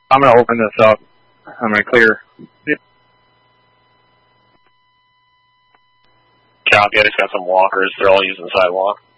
I'm going to open this up. I'm going to clear. Copy, I just got some walkers. They're all using the sidewalk.